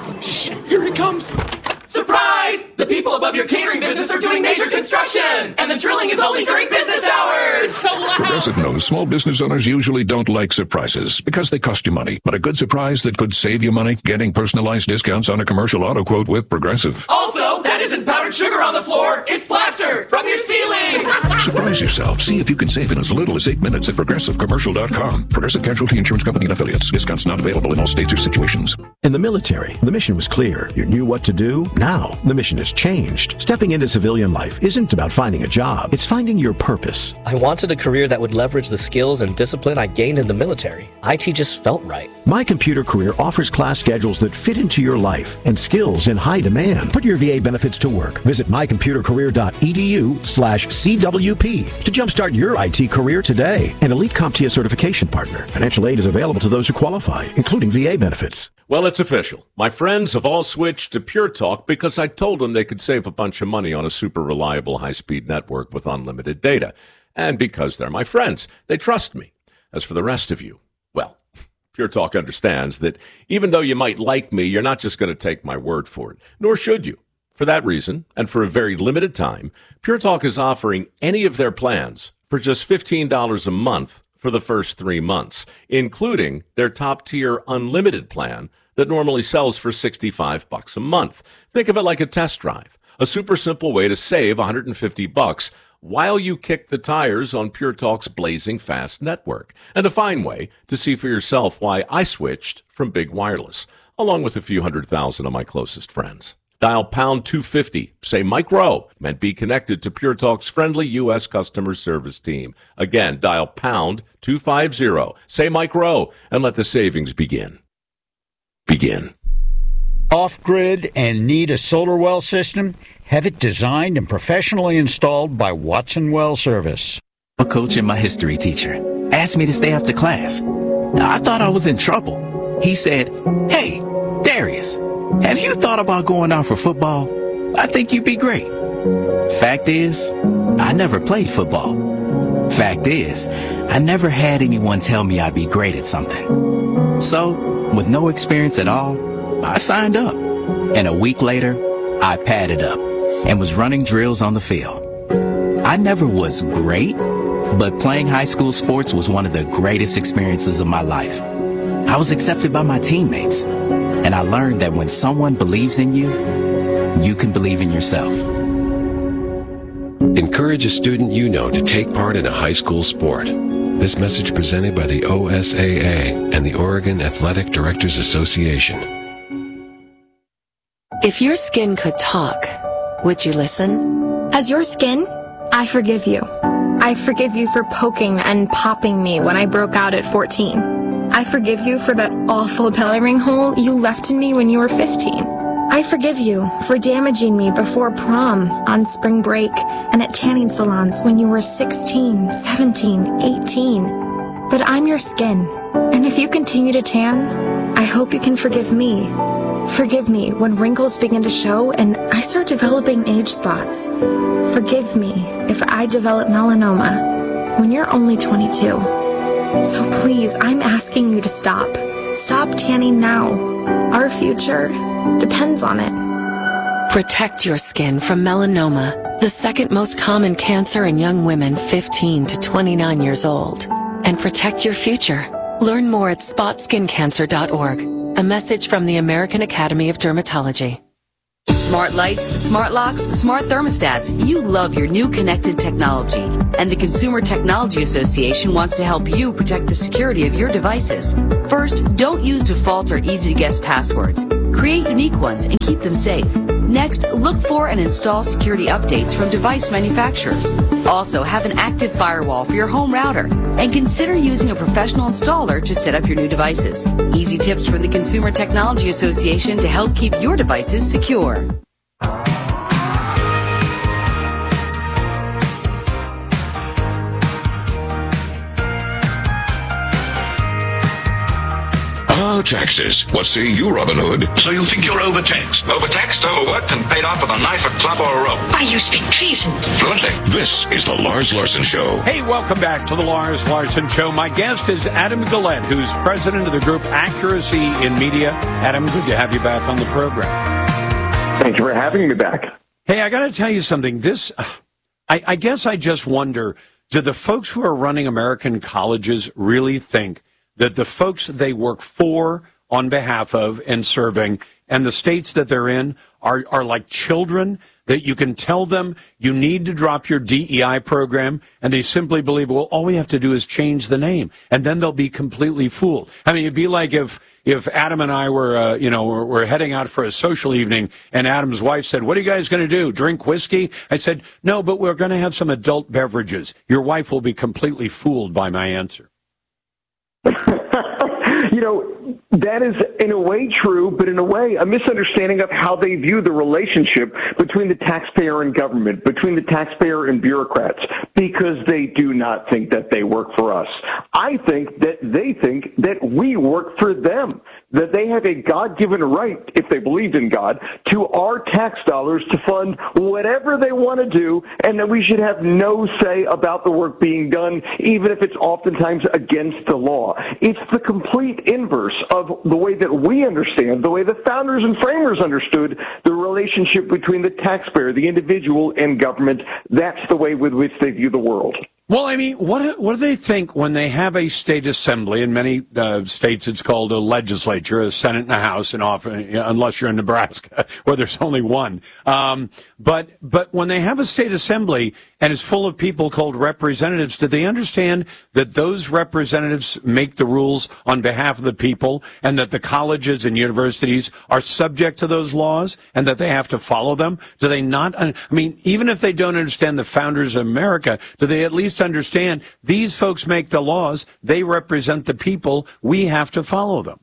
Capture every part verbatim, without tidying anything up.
Shh, here it comes. Surprise! The people above your catering business are doing major construction, and the drilling is only during business hours. So loud. Progressive knows small business owners usually don't like surprises because they cost you money. But a good surprise that could save you money, getting personalized discounts on a commercial auto quote with Progressive. Also, that isn't powdered sugar on the floor. It's plaster from your ceiling. Surprise yourself. See if you can save in as little as eight minutes at progressive commercial dot com. Progressive Casualty Insurance Company and Affiliates. Discounts not available in all states or situations. In the military, the mission was clear. You knew what to do. Now, the mission has changed. Stepping into civilian life isn't about finding a job. It's finding your purpose. I wanted a career that would leverage the skills and discipline I gained in the military. I T just felt right. My Computer Career offers class schedules that fit into your life and skills in high demand. Put your V A benefits to work. Visit my computer career dot e d u slash C W P to jumpstart your I T career today. An elite CompTIA certification partner. Financial aid is available to those who qualify, including V A benefits. Well, it's official. My friends have all switched to Pure Talk because I told them they could save a bunch of money on a super reliable high-speed network with unlimited data. And because they're my friends, they trust me. As for the rest of you, well, Pure Talk understands that even though you might like me, you're not just going to take my word for it, nor should you. For that reason, and for a very limited time, Pure Talk is offering any of their plans for just fifteen dollars a month for the first three months, including their top-tier unlimited plan that normally sells for sixty-five bucks a month. Think of it like a test drive, a super simple way to save one hundred fifty bucks while you kick the tires on Pure Talk's blazing fast network, and a fine way to see for yourself why I switched from big wireless, along with a few hundred thousand of my closest friends. Dial pound two fifty, say Mike Rowe, and be connected to Pure Talk's friendly U S customer service team. Again, dial pound two fifty, say Mike Rowe, and let the savings begin. Begin. Off-grid and need a solar well system? Have it designed and professionally installed by Watson Well Service. My coach and my history teacher asked me to stay after class. I thought I was in trouble. He said, "Hey, Darius, have you thought about going out for football? I think you'd be great." Fact is, I never played football. Fact is, I never had anyone tell me I'd be great at something. So, with no experience at all, I signed up. And a week later, I padded up and was running drills on the field. I never was great, but playing high school sports was one of the greatest experiences of my life. I was accepted by my teammates. And I learned that when someone believes in you, you can believe in yourself. Encourage a student you know to take part in a high school sport. This message presented by the O S A A and the Oregon Athletic Directors Association. If your skin could talk, would you listen? As your skin, I forgive you. I forgive you for poking and popping me when I broke out at fourteen. I forgive you for that awful belly ring hole you left in me when you were fifteen. I forgive you for damaging me before prom, on spring break, and at tanning salons when you were sixteen, seventeen, eighteen. But I'm your skin, and if you continue to tan, I hope you can forgive me. Forgive me when wrinkles begin to show and I start developing age spots. Forgive me if I develop melanoma when you're only twenty-two. So please, I'm asking you to stop. Stop tanning now. Our future depends on it. Protect your skin from melanoma, the second most common cancer in young women fifteen to twenty-nine years old. And protect your future. Learn more at spot skin cancer dot org. A message from the American Academy of Dermatology. Smart lights, smart locks, smart thermostats. You love your new connected technology. And the Consumer Technology Association wants to help you protect the security of your devices. First, don't use default or easy-to-guess passwords. Create unique ones and keep them safe. Next, look for and install security updates from device manufacturers. Also, have an active firewall for your home router. And consider using a professional installer to set up your new devices. Easy tips from the Consumer Technology Association to help keep your devices secure. about taxes. What say you, Robin Hood? So you think you're overtaxed? Overtaxed, overworked, and paid off with a knife, a club, or a rope? Why, you speak treason. Fluently. This is the Lars Larson Show. Hey, welcome back to the Lars Larson Show. My guest is Adam Guillette, who's president of the group Accuracy in Media. Adam, good to have you back on the program. Thank you for having me back. Hey, I got to tell you something. This, I, I guess I just wonder, do the folks who are running American colleges really think that the folks they work for, on behalf of, and serving, and the states that they're in are, are like children that you can tell them you need to drop your D E I program, and they simply believe, well, all we have to do is change the name, and then they'll be completely fooled. I mean, it'd be like if if Adam and I were, uh, you know, were, were heading out for a social evening, and Adam's wife said, what are you guys going to do, drink whiskey? I said, no, but we're going to have some adult beverages. Your wife will be completely fooled by my answer. You know, that is in a way true, but in a way a misunderstanding of how they view the relationship between the taxpayer and government, between the taxpayer and bureaucrats, because they do not think that they work for us. I think that they think that we work for them, that they have a God-given right, if they believed in God, to our tax dollars to fund whatever they want to do, and that we should have no say about the work being done, even if it's oftentimes against the law. It's the complete inverse of the way that we understand, the way the founders and framers understood the relationship between the taxpayer, the individual, and government. That's the way with which they view the world. Well, I mean, what what do they think when they have a state assembly? In many uh, states, it's called a legislature, a Senate and a House, and often, unless you're in Nebraska, where there's only one. Um, but but when they have a state assembly and it's full of people called representatives, do they understand that those representatives make the rules on behalf of the people, and that the colleges and universities are subject to those laws, and that they have to follow them? Do they not? I mean, even if they don't understand the founders of America, do they at least understand these folks make the laws, they represent the people, we have to follow them?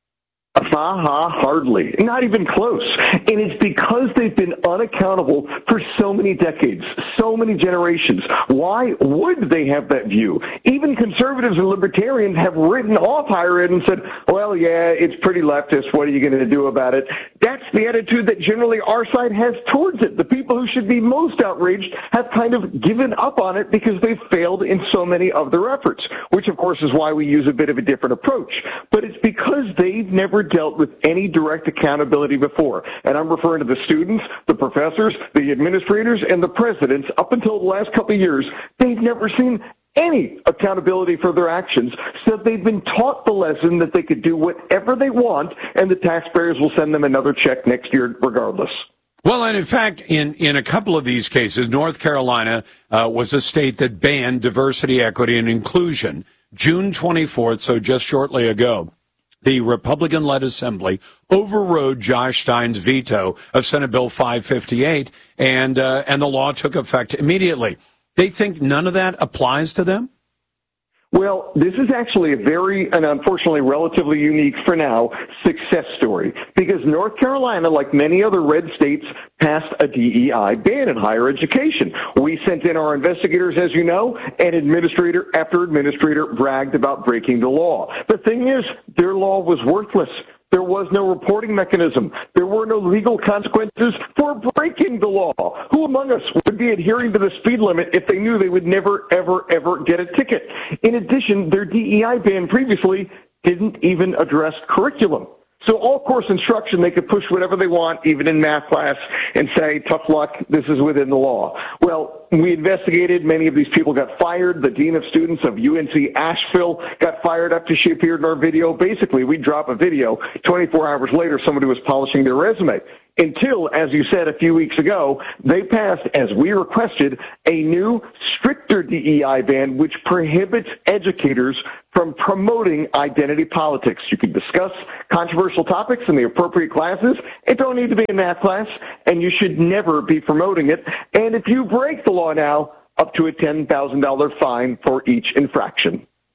Ha-ha, hardly. Not even close. And it's because they've been unaccountable for so many decades, so many generations. Why would they have that view? Even conservatives and libertarians have written off higher ed and said, well, yeah, it's pretty leftist. What are you going to do about it? That's the attitude that generally our side has towards it. The people who should be most outraged have kind of given up on it because they've failed in so many of their efforts, which, of course, is why we use a bit of a different approach. But it's because they've never dealt with any direct accountability before. And I'm referring to the students, the professors, the administrators, and the presidents. Up until the last couple of years, they've never seen any accountability for their actions. So they've been taught the lesson that they could do whatever they want, and the taxpayers will send them another check next year regardless. Well, and in fact, in, in a couple of these cases, North Carolina uh, was a state that banned diversity, equity, and inclusion. June twenty-fourth, so just shortly ago, the Republican-led Assembly overrode Josh Stein's veto of Senate Bill five fifty-eight, and uh, and the law took effect immediately. They think none of that applies to them? Well, this is actually a very, and unfortunately relatively unique for now, success story. Because North Carolina, like many other red states, passed a D E I ban in higher education. We sent in our investigators, as you know, and administrator after administrator bragged about breaking the law. The thing is, their law was worthless. There was no reporting mechanism. There were no legal consequences for breaking the law. Who among us would be adhering to the speed limit if they knew they would never, ever, ever get a ticket? In addition, their D E I ban previously didn't even address curriculum. So all course instruction, they could push whatever they want, even in math class, and say, tough luck, this is within the law. Well, we investigated. Many of these people got fired. The dean of students of U N C Asheville got fired after she appeared in our video. Basically, we drop a video. twenty-four hours later, somebody was polishing their resume. Until, as you said a few weeks ago, they passed, as we requested, a new, stricter D E I ban which prohibits educators from promoting identity politics. You can discuss controversial topics in the appropriate classes. It don't need to be in math class, and you should never be promoting it. And if you break the law now, up to a ten thousand dollars fine for each infraction.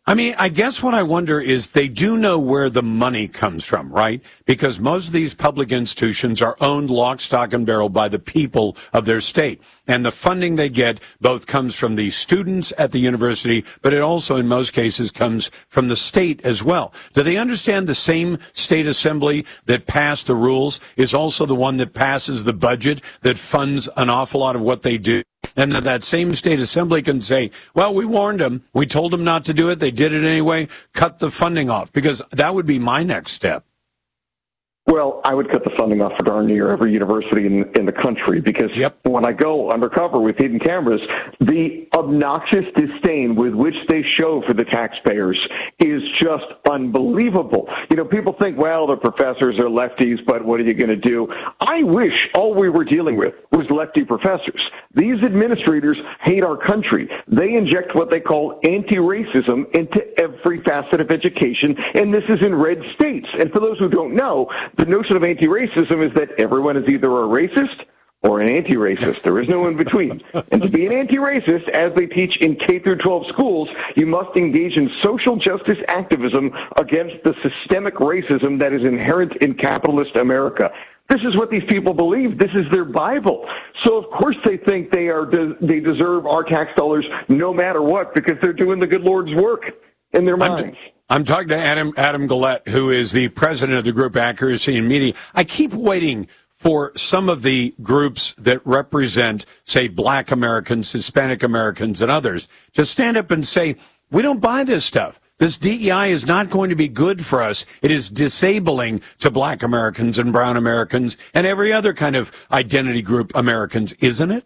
I mean, I guess what I wonder is they do know where the money comes from, right? Because most of these public institutions are owned lock, stock, and barrel by the people of their state. And the funding they get both comes from the students at the university, but it also, in most cases, comes from the state as well. Do they understand the same state assembly that passed the rules is also the one that passes the budget that funds an awful lot of what they do? And that, that same state assembly can say, well, we warned them. We told them not to do it. They did it anyway. Cut the funding off, because that would be my next step. Well, I would cut the funding off for darn near every university in, in the country, because yep. when I go undercover with hidden cameras, the obnoxious disdain with which they show for the taxpayers is just unbelievable. You know, people think, well, the professors are lefties, but what are you going to do? I wish all we were dealing with was lefty professors. These administrators hate our country. They inject what they call anti-racism into every facet of education, and this is in red states. And for those who don't know, the notion of anti-racism is that everyone is either a racist or an anti-racist. There is no in between. And to be an anti-racist, as they teach in K through twelve schools, you must engage in social justice activism against the systemic racism that is inherent in capitalist America. This is what these people believe. This is their Bible. So of course they think they are they deserve our tax dollars no matter what, because they're doing the good Lord's work in their minds. I'm, I'm talking to Adam Adam Guillette, who is the president of the group Accuracy in Media. I keep waiting for some of the groups that represent, say, Black Americans, Hispanic Americans, and others to stand up and say, we don't buy this stuff. This D E I is not going to be good for us. It is disabling to Black Americans and Brown Americans and every other kind of identity group Americans, isn't it?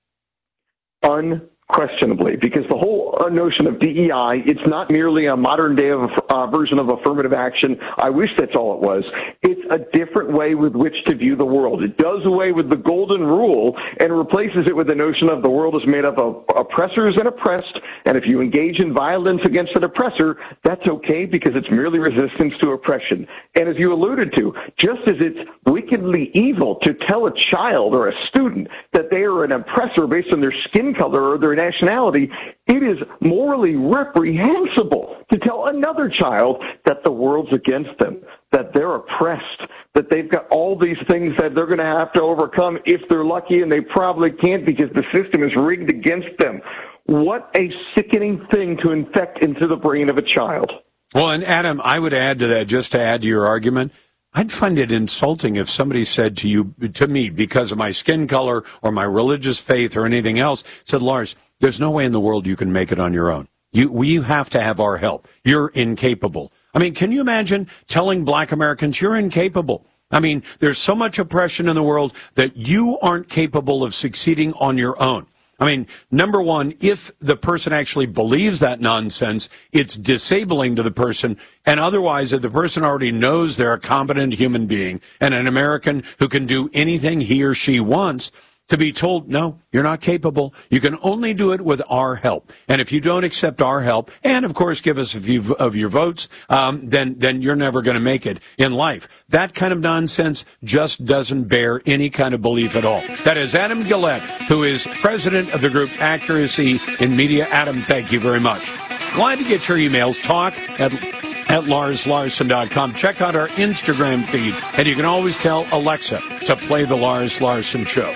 Unquestionably, because the whole notion of D E I, it's not merely a modern day of uh, version of affirmative action. I wish that's all it was. It's a different way with which to view the world. It does away with the golden rule and replaces it with the notion of the world is made up of oppressors and oppressed, and if you engage in violence against an oppressor, that's okay because it's merely resistance to oppression. And as you alluded to, just as it's wickedly evil to tell a child or a student that they are an oppressor based on their skin color or their nationality, it is morally reprehensible to tell another child that the world's against them, that they're oppressed, that they've got all these things that they're going to have to overcome if they're lucky, and they probably can't because the system is rigged against them. What a sickening thing to infect into the brain of a child. Well, and Adam, I would add to that, just to add to your argument, I'd find it insulting if somebody said to you, to me, because of my skin color or my religious faith or anything else, said, Lars, there's no way in the world you can make it on your own. You, we have to have our help. You're incapable. I mean, can you imagine telling Black Americans you're incapable? I mean, there's so much oppression in the world that you aren't capable of succeeding on your own. I mean, number one, if the person actually believes that nonsense, it's disabling to the person. And otherwise, if the person already knows they're a competent human being and an American who can do anything he or she wants, to be told, no, you're not capable. You can only do it with our help. And if you don't accept our help, and of course give us a few of your votes, um, then then you're never going to make it in life. That kind of nonsense just doesn't bear any kind of belief at all. That is Adam Guillette, who is president of the group Accuracy in Media. Adam, thank you very much. Glad to get your emails. Talk at at Lars Larson dot com. Check out our Instagram feed, and you can always tell Alexa to play the Lars Larson Show.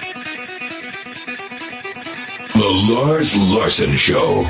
The Lars Larson Show.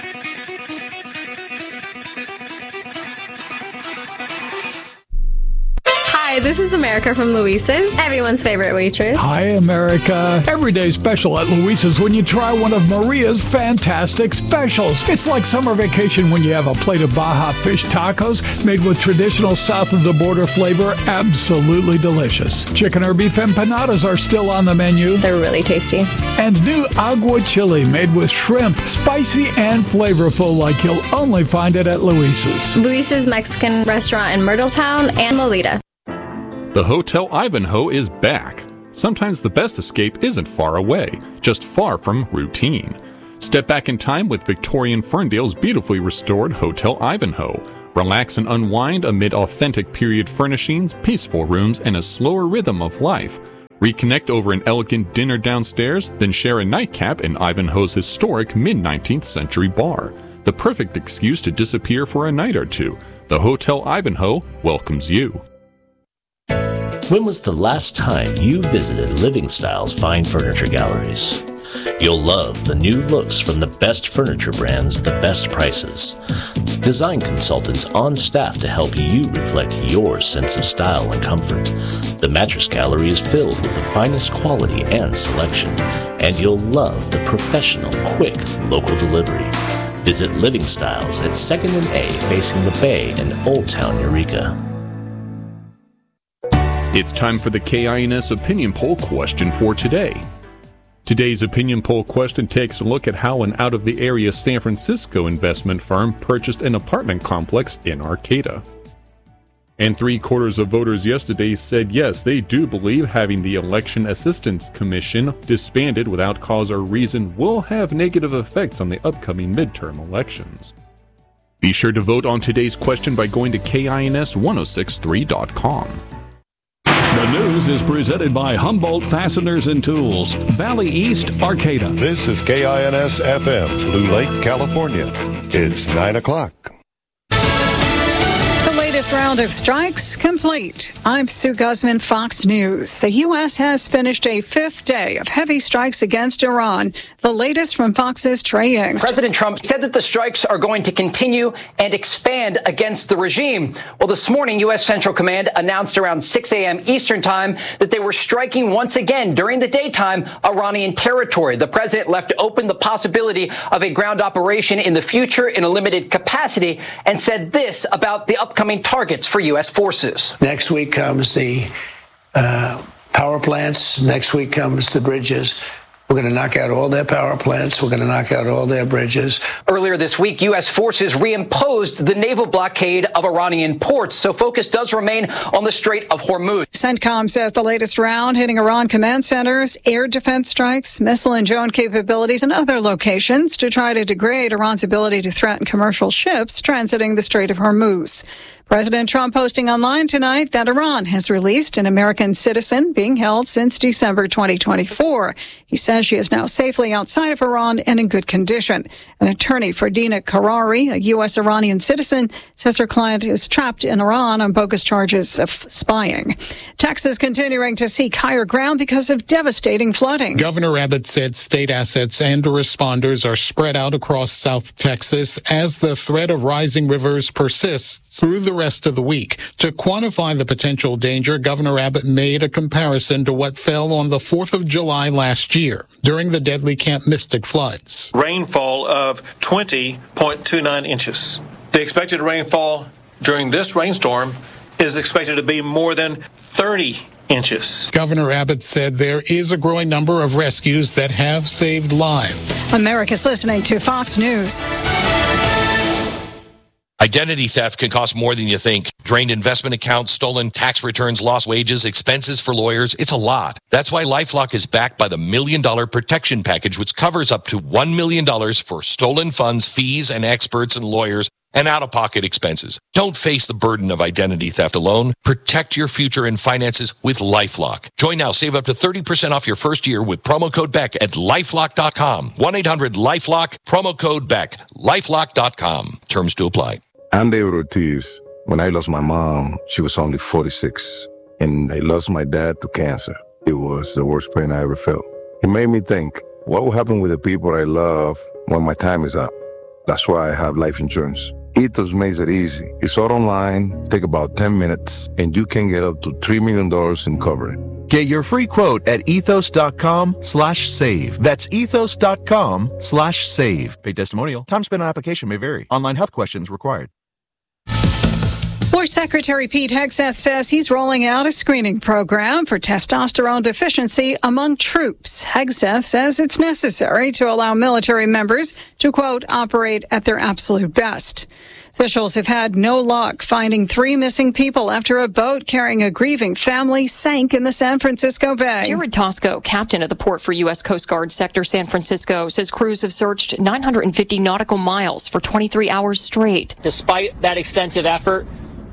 Hi, this is America from Luisa's, everyone's favorite waitress. Hi, America. Everyday special at Luisa's when you try one of Maria's fantastic specials. It's like summer vacation when you have a plate of Baja fish tacos made with traditional south-of-the-border flavor. Absolutely delicious. Chicken or beef empanadas are still on the menu. They're really tasty. And new agua chili made with shrimp, spicy and flavorful like you'll only find it at Luisa's. Luisa's Mexican restaurant in Myrtletown and Lolita. The Hotel Ivanhoe is back. Sometimes the best escape isn't far away, just far from routine. Step back in time with Victorian Ferndale's beautifully restored Hotel Ivanhoe. Relax and unwind amid authentic period furnishings, peaceful rooms, and a slower rhythm of life. Reconnect over an elegant dinner downstairs, then share a nightcap in Ivanhoe's historic mid-nineteenth century bar. the perfect excuse to disappear for a night or two. The Hotel Ivanhoe welcomes you. When was the last time you visited Living Style's fine furniture galleries? You'll love the new looks from the best furniture brands, the best prices. Design consultants on staff to help you reflect your sense of style and comfort. The mattress gallery is filled with the finest quality and selection, and you'll love the professional, quick, local delivery. Visit Living Styles at second and A facing the Bay in Old Town Eureka. It's time for the K I N S Opinion Poll question for today. Today's opinion poll question takes a look at how an out-of-the-area San Francisco investment firm purchased an apartment complex in Arcata. And three-quarters of voters yesterday said yes, they do believe having the Election Assistance Commission disbanded without cause or reason will have negative effects on the upcoming midterm elections. Be sure to vote on today's question by going to K I N S ten sixty-three dot com. The news is presented by Humboldt Fasteners and Tools, Valley East, Arcata. This is K I N S F M, Blue Lake, California. It's nine o'clock. Latest round of strikes complete. I'm Sue Guzman, Fox News. The U S has finished a fifth day of heavy strikes against Iran. The latest from Fox's Trey Yingst. President Trump said that the strikes are going to continue and expand against the regime. Well, this morning, U S Central Command announced around six a.m. Eastern time that they were striking once again during the daytime Iranian territory. The president left open the possibility of a ground operation in the future in a limited capacity and said this about the upcoming targets for U S forces. Next week comes the uh, power plants. Next week comes the bridges. We're going to knock out all their power plants. We're going to knock out all their bridges. Earlier this week, U S forces reimposed the naval blockade of Iranian ports, so focus does remain on the Strait of Hormuz. CENTCOM says the latest round hitting Iran command centers, air defense strikes, missile and drone capabilities, and other locations to try to degrade Iran's ability to threaten commercial ships transiting the Strait of Hormuz. President Trump posting online tonight that Iran has released an American citizen being held since December twenty twenty-four. He says she is now safely outside of Iran and in good condition. An attorney for Dina Karari, a U S Iranian citizen, says her client is trapped in Iran on bogus charges of spying. Texas continuing to seek higher ground because of devastating flooding. Governor Abbott said state assets and responders are spread out across South Texas as the threat of rising rivers persists through the rest of the week. To quantify the potential danger, Governor Abbott made a comparison to what fell on the fourth of July last year during the deadly Camp Mystic floods. Rainfall of twenty point two nine inches. The expected rainfall during this rainstorm is expected to be more than thirty inches. Governor Abbott said there is a growing number of rescues that have saved lives. America's listening to Fox News. Identity theft can cost more than you think. Drained investment accounts, stolen tax returns, lost wages, expenses for lawyers. It's a lot. That's why LifeLock is backed by the Million Dollar Protection Package, which covers up to one million dollars for stolen funds, fees, and experts and lawyers, and out-of-pocket expenses. Don't face the burden of identity theft alone. Protect your future and finances with LifeLock. Join now. Save up to thirty percent off your first year with promo code Beck at lifelock dot com. one eight hundred lifelock, promo code Beck, lifelock dot com. Terms to apply. I'm David Ortiz. When I lost my mom, she was only forty-six, and I lost my dad to cancer. It was the worst pain I ever felt. It made me think, what will happen with the people I love when my time is up? That's why I have life insurance. Ethos makes it easy. It's all online, take about ten minutes, and you can get up to three million dollars in coverage. Get your free quote at ethos.com slash save. That's ethos.com slash save. Paid testimonial. Time spent on application may vary. Online health questions required. War Secretary Pete Hegseth says he's rolling out a screening program for testosterone deficiency among troops. Hegseth says it's necessary to allow military members to, quote, operate at their absolute best. Officials have had no luck finding three missing people after a boat carrying a grieving family sank in the San Francisco Bay. Jared Tosco, captain of the port for U S Coast Guard Sector San Francisco, says crews have searched nine hundred fifty nautical miles for twenty-three hours straight. Despite that extensive effort,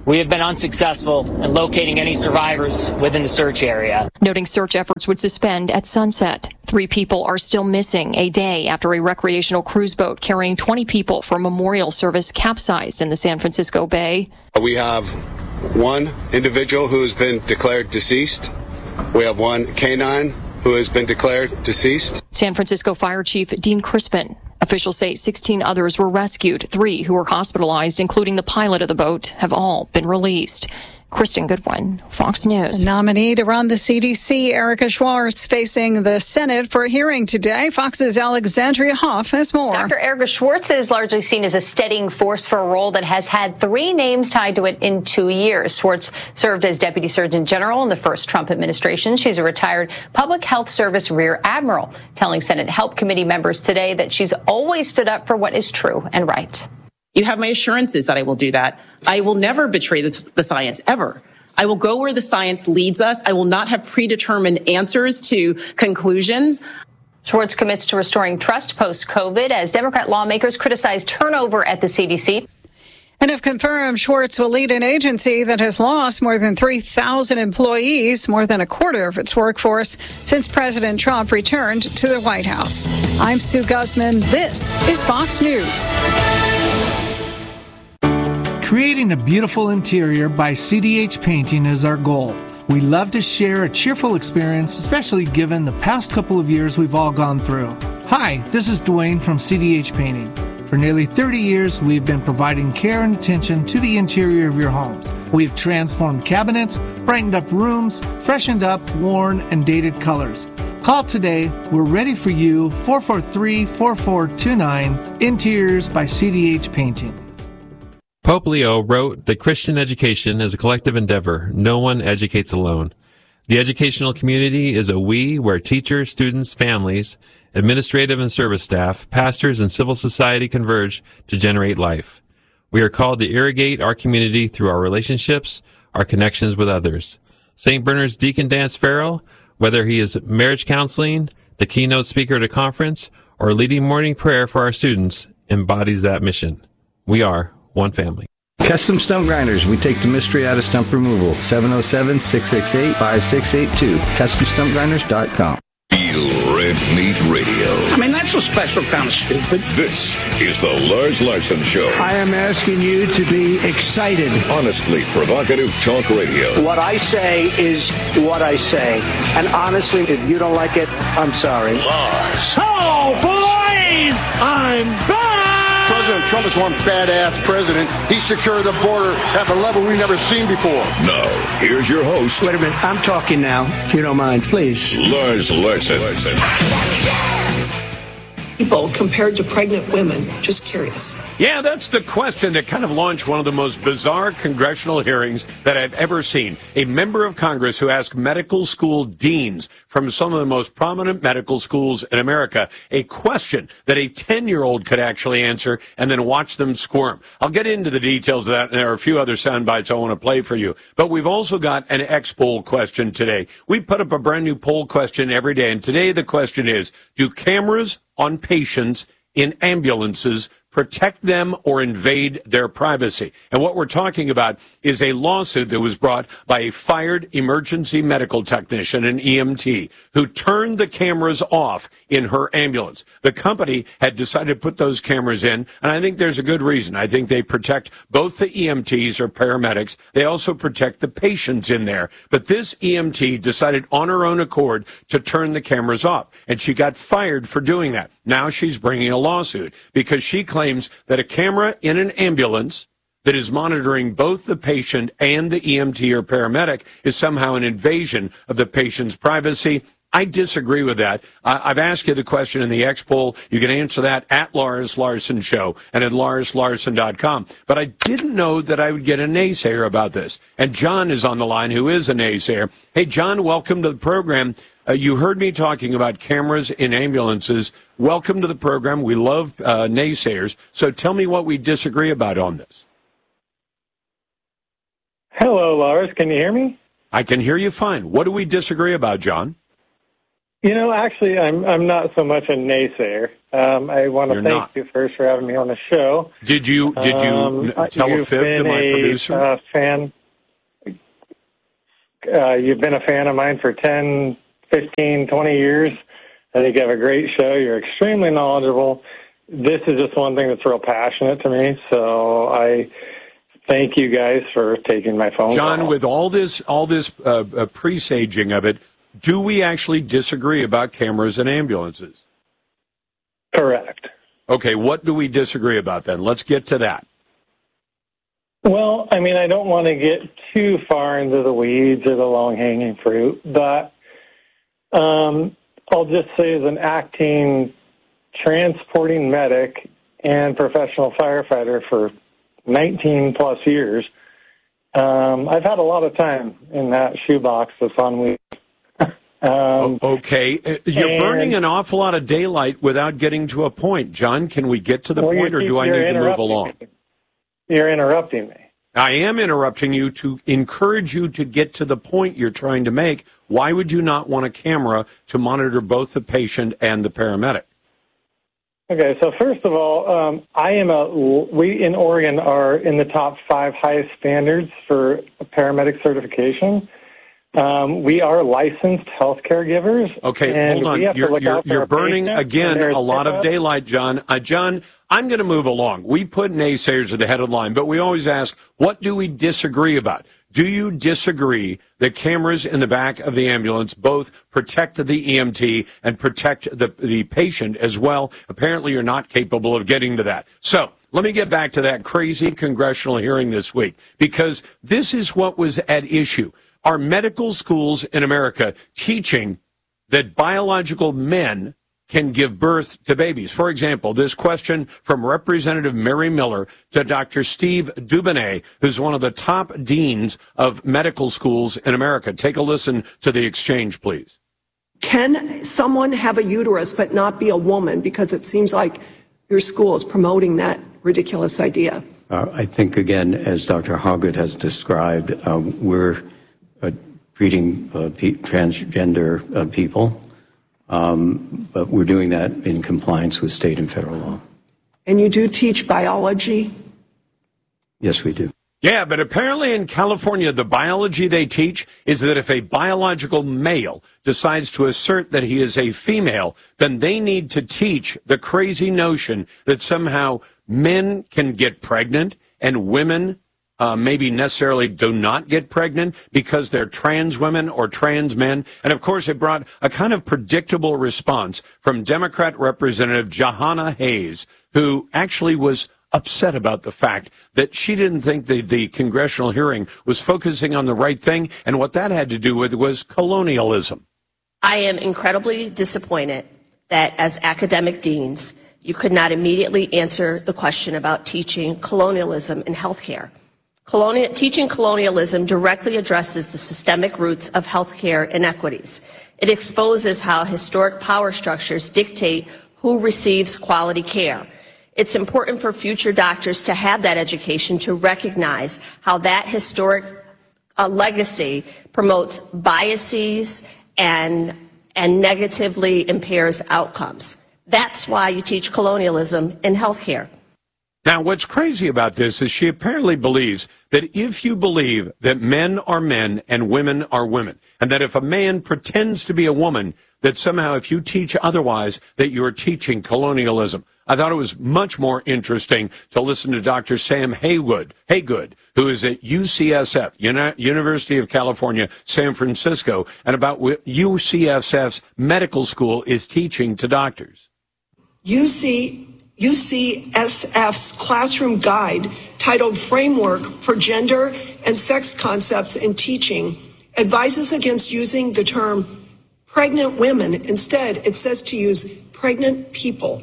we have been unsuccessful in locating any survivors within the search area. Noting search efforts would suspend at sunset. Three people are still missing a day after a recreational cruise boat carrying twenty people for a memorial service capsized in the San Francisco Bay. We have one individual who has been declared deceased. We have one canine who has been declared deceased. San Francisco Fire Chief Dean Crispin. Officials say sixteen others were rescued. Three who were hospitalized, including the pilot of the boat, have all been released. Kristen Goodwin, Fox News. The nominee to run the C D C, Erica Schwartz, facing the Senate for a hearing today. Fox's Alexandria Hoff has more. Doctor Erica Schwartz is largely seen as a steadying force for a role that has had three names tied to it in two years. Schwartz served as Deputy Surgeon General in the first Trump administration. She's a retired Public Health Service Rear Admiral, telling Senate Help Committee members today that she's always stood up for what is true and right. You have my assurances that I will do that. I will never betray the, the science, ever. I will go where the science leads us. I will not have predetermined answers to conclusions. Schwartz commits to restoring trust post-COVID as Democrat lawmakers criticize turnover at the C D C. And if confirmed, Schwartz will lead an agency that has lost more than three thousand employees, more than a quarter of its workforce, since President Trump returned to the White House. I'm Sue Guzman. This is Fox News. Creating a beautiful interior by C D H Painting is our goal. We love to share a cheerful experience, especially given the past couple of years we've all gone through. Hi, this is Dwayne from C D H Painting. For nearly thirty years, we've been providing care and attention to the interior of your homes. We've transformed cabinets, brightened up rooms, freshened up worn and dated colors. Call today. We're ready for you. four four three, four four two nine. Interiors by C D H Painting. Pope Leo wrote that Christian education is a collective endeavor. No one educates alone. The educational community is a we where teachers, students, families, administrative and service staff, pastors, and civil society converge to generate life. We are called to irrigate our community through our relationships, our connections with others. Saint Bernard's Deacon Dance Farrell, whether he is marriage counseling, the keynote speaker at a conference, or leading morning prayer for our students, embodies that mission. We are one family. Custom Stump Grinders. We take the mystery out of stump removal. seven oh seven, six six eight, five six eight two. custom stump grinders dot com. Feel Red Meat Radio. I mean, that's a special kind of stupid. This is the Lars Larson Show. I am asking you to be excited. Honestly provocative talk radio. What I say is what I say. And honestly, if you don't like it, I'm sorry. Lars. Oh, boys! I'm back! President Trump is one badass president. He secured the border at a level we've never seen before. Now, here's your host. Wait a minute. I'm talking now, if you don't mind, please. Lars Larson. People compared to pregnant women. Just curious. Yeah, that's the question that kind of launched one of the most bizarre congressional hearings that I've ever seen. A member of Congress who asked medical school deans from some of the most prominent medical schools in America a question that a ten-year-old could actually answer and then watch them squirm. I'll get into the details of that, and there are a few other sound bites I want to play for you. But we've also got an X-poll question today. We put up a brand new poll question every day, and today the question is, do cameras on patients in ambulances protect them or invade their privacy? And what we're talking about is a lawsuit that was brought by a fired emergency medical technician, an E M T, who turned the cameras off in her ambulance. The company had decided to put those cameras in, and I think there's a good reason. I think they protect both the E M Ts or paramedics. They also protect the patients in there. But this E M T decided on her own accord to turn the cameras off, and she got fired for doing that. Now she's bringing a lawsuit because she claims that a camera in an ambulance that is monitoring both the patient and the E M T or paramedic is somehow an invasion of the patient's privacy. I disagree with that. Uh, I've asked you the question in the X poll. You can answer that at Lars Larson Show and at lars larson dot com. But I didn't know that I would get a naysayer about this. And John is on the line, who is a naysayer. Hey, John, welcome to the program. Uh, you heard me talking about cameras in ambulances. Welcome to the program. We love uh, naysayers. So tell me what we disagree about on this. Hello, Lars. Can you hear me? I can hear you fine. What do we disagree about, John? You know, actually, I'm I'm not so much a naysayer. Um, I want to You're thank not. you first for having me on the show. Did you did you Um, n- tell a you've fib to been my a, producer? Uh, fan. Uh, you've been a fan of mine for ten, fifteen, twenty years. I think you have a great show. You're extremely knowledgeable. This is just one thing that's real passionate to me. So I thank you guys for taking my phone John, call. with all this all this uh, uh, presaging of it, do we actually disagree about cameras and ambulances? Correct. Okay, what do we disagree about then? Let's get to that. Well, I mean, I don't want to get too far into the weeds or the long-hanging fruit, but um, I'll just say as an acting, transporting medic and professional firefighter for nineteen plus years, um, I've had a lot of time in that shoebox that's on wheels. Um, okay, uh, you're and- burning an awful lot of daylight without getting to a point. John, can we get to the Well, point, or you're- do I you're need to move interrupting along? me. You're interrupting me. I am interrupting you to encourage you to get to the point you're trying to make. Why would you not want a camera to monitor both the patient and the paramedic? Okay, so first of all, um, I am a, we in Oregon are in the top five highest standards for paramedic certification. Um, we are licensed healthcare givers. Okay, and hold on. we have to You're, look you're, out for you're our burning, patients again, when there's a lot of hiccups. daylight, John. Uh, John, I'm going to move along. We put naysayers at the head of the line, but we always ask, what do we disagree about? Do you disagree that cameras in the back of the ambulance both protect the E M T and protect the, the patient as well? Apparently, you're not capable of getting to that. So let me get back to that crazy congressional hearing this week, because this is what was at issue. Are medical schools in America teaching that biological men can give birth to babies? For example, this question from Representative Mary Miller to Doctor Steve Dubonnet, who's one of the top deans of medical schools in America. Take a listen to the exchange, please. Can someone have a uterus but not be a woman? Because it seems like your school is promoting that ridiculous idea. Uh, I think, again, as Doctor Hoggett has described, uh, we're uh, treating uh, pe- transgender uh, people, um, but we're doing that in compliance with state and federal law. And you do teach biology? Yes, we do. Yeah, but apparently in California, the biology they teach is that if a biological male decides to assert that he is a female, then they need to teach the crazy notion that somehow men can get pregnant and women uh, maybe necessarily do not get pregnant because they're trans women or trans men. And of course, it brought a kind of predictable response from Democrat Representative Jahana Hayes, who actually was upset about the fact that she didn't think the, the congressional hearing was focusing on the right thing, and what that had to do with was colonialism. I am incredibly disappointed that as academic deans, you could not immediately answer the question about teaching colonialism in healthcare. Colonial, teaching colonialism directly addresses the systemic roots of healthcare inequities. It exposes how historic power structures dictate who receives quality care. It's important for future doctors to have that education, to recognize how that historic uh, legacy promotes biases and, and negatively impairs outcomes. That's why you teach colonialism in healthcare. Now, what's crazy about this is she apparently believes that if you believe that men are men and women are women, and that if a man pretends to be a woman, that somehow if you teach otherwise, that you're teaching colonialism. I thought it was much more interesting to listen to Doctor Sam Haywood, Haygood, who is at U C S F, Uni- University of California, San Francisco, and about what U C S F's medical school is teaching to doctors. U C, U C S F's classroom guide titled Framework for Gender and Sex Concepts in Teaching advises against using the term pregnant women. Instead, it says to use pregnant people.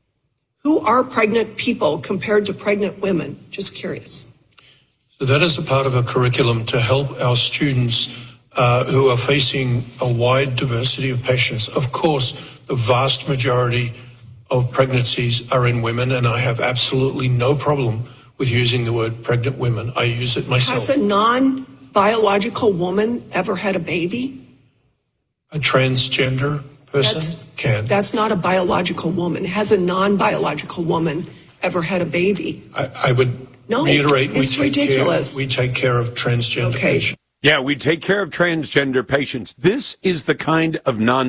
Who are pregnant people compared to pregnant women? Just curious. So that is a part of a curriculum to help our students uh, who are facing a wide diversity of patients. Of course, the vast majority of pregnancies are in women, and I have absolutely no problem with using the word pregnant women. I use it myself. Has a non-biological woman ever had a baby? A transgender person That's, can. That's not a biological woman. Has a non-biological woman ever had a baby? I, I would no, reiterate, we it's take, ridiculous. care, we take care of transgender okay. patients. Yeah, we take care of transgender patients. This is the kind of nonsense